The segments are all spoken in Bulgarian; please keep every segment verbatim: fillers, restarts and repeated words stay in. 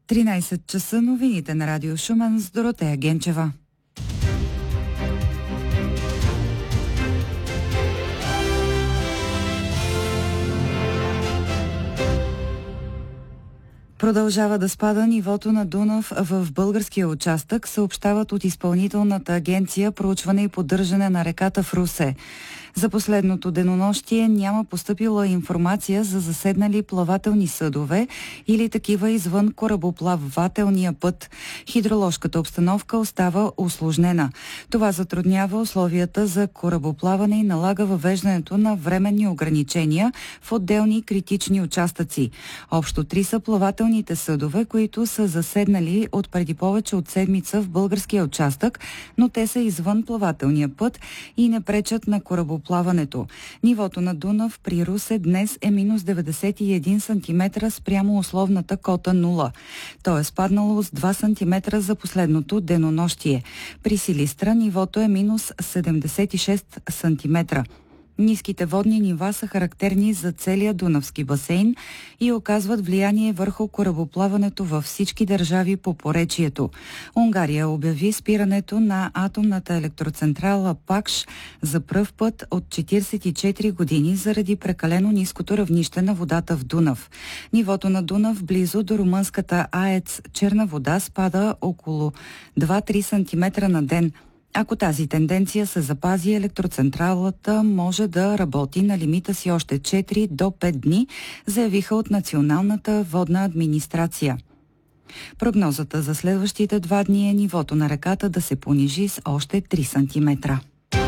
тринайсет часа, новините на Радио Шумен с Доротея Генчева. Продължава да спада нивото на Дунав в българския участък, съобщават от Изпълнителната агенция проучване и поддържане на реката в Русе. За последното денонощие няма постъпила информация за заседнали плавателни съдове или такива извън корабоплавателния път. Хидроложката обстановка остава усложнена. Това затруднява условията за корабоплаване и налага въвеждането на временни ограничения в отделни критични участъци. Общо три са плавателните съдове, които са заседнали от преди повече от седмица в българския участък, но те са извън плавателния път и не пречат на корабоплаването. Плаването. Нивото на Дунав при Русе днес е минус деветдесет и един сантиметра спрямо условната кота нула. То е спаднало с два сантиметра за последното денонощие. При Силистра нивото е минус седемдесет и шест сантиметра. Ниските водни нива са характерни за целия Дунавски басейн и оказват влияние върху корабоплаването във всички държави по поречието. Унгария обяви спирането на атомната електроцентрала Пакш за пръв път от четирийсет и четири години заради прекалено ниското равнище на водата в Дунав. Нивото на Дунав близо до румънската АЕЦ Черна вода спада около два-три сантиметра на ден. Ако тази тенденция се запази, електроцентралата може да работи на лимита си още четири до пет дни, заявиха от Националната водна администрация. Прогнозата за следващите два дни е нивото на реката да се понижи с още три сантиметра.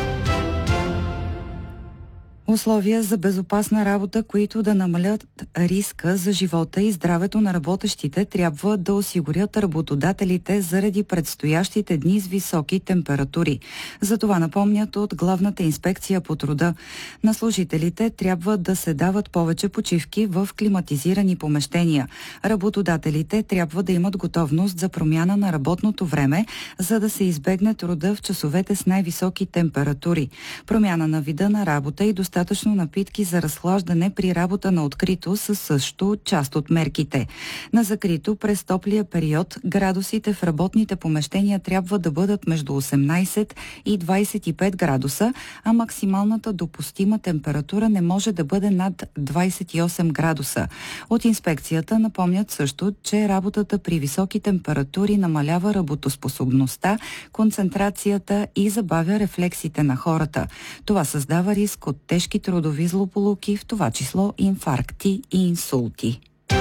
Условия за безопасна работа, които да намалят риска за живота и здравето на работещите, трябва да осигурят работодателите заради предстоящите дни с високи температури. За това напомнят от Главната инспекция по труда. На служителите трябва да се дават повече почивки в климатизирани помещения. Работодателите трябва да имат готовност за промяна на работното време, за да се избегне труда в часовете с най-високи температури. Промяна на вида на работа и достатъчно Достатъчно напитки за разхлаждане при работа на открито са също част от мерките. На закрито през топлия период градусите в работните помещения трябва да бъдат между осемнайсет и двайсет и пет градуса, а максималната допустима температура не може да бъде над двайсет и осем градуса. От инспекцията напомнят също, че работата при високи температури намалява работоспособността, концентрацията и забавя рефлексите на хората. Това създава риск от тежки трудови злополуки, в това число инфаркти и инсулти.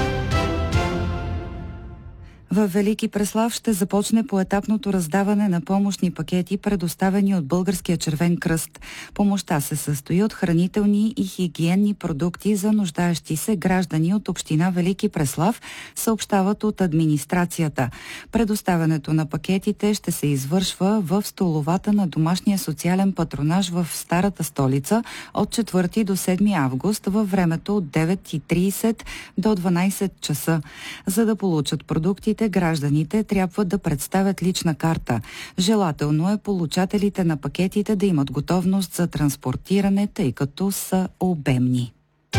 В Велики Преслав ще започне поетапното раздаване на помощни пакети, предоставени от Българския червен кръст. Помощта се състои от хранителни и хигиенни продукти за нуждаещи се граждани от община Велики Преслав, съобщават от администрацията. Предоставянето на пакетите ще се извършва в столовата на домашния социален патронаж в Старата столица от четвърти до седми август във времето от девет и трийсет до дванайсет часа. За да получат продуктите, гражданите трябва да представят лична карта. Желателно е получателите на пакетите да имат готовност за транспортиране, тъй като са обемни.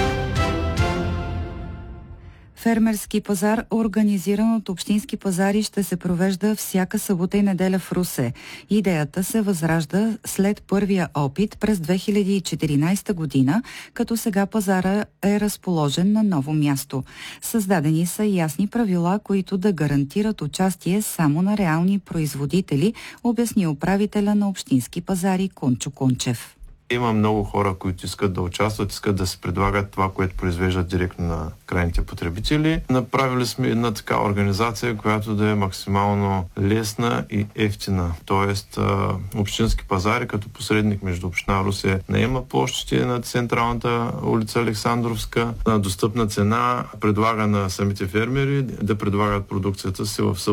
Фермерски пазар, организиран от общински пазари, ще се провежда всяка събота и неделя в Русе. Идеята се възражда след първия опит през две хиляди и четиринайсета година, като сега пазара е разположен на ново място. Създадени са ясни правила, които да гарантират участие само на реални производители, обясни управителя на общински пазари Кунчо Кунчев. Има много хора, които искат да участват, искат да се предлагат това, което произвеждат директно на крайните потребители. Направили сме една така организация, която да е максимално лесна и ефтина. Тоест, общински пазари като посредник между община Русе наема площите на централната улица Александровска на достъпна цена, предлага на самите фермери да предлагат продукцията си в